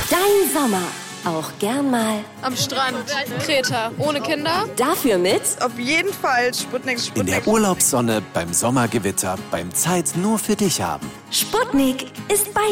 Dein Sommer. Auch gern mal Am Strand, Kreta, ohne Kinder. dafür mit Auf jeden Fall Sputnik. In der Urlaubssonne, beim Sommergewitter, beim Zeit nur für dich haben. Sputnik ist bei